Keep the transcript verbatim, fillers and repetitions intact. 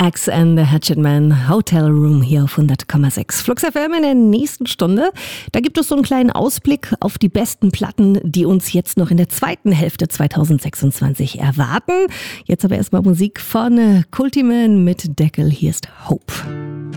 Axe and the Hatchet Man, Hotel Room hier auf hundert Komma sechs. Flux F M in der nächsten Stunde. Da gibt es so einen kleinen Ausblick auf die besten Platten, die uns jetzt noch in der zweiten Hälfte zweitausendsechsundzwanzig erwarten. Jetzt aber erstmal Musik von Kultiman mit Deckel. Hier ist Hope.